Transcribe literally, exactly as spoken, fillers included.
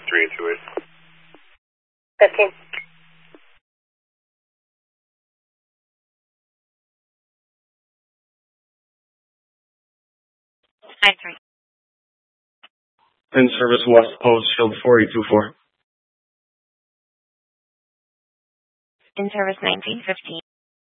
three eight two eight. fifteen. nine three. In service West Post, Shield four eight two four. In service nineteen fifteen.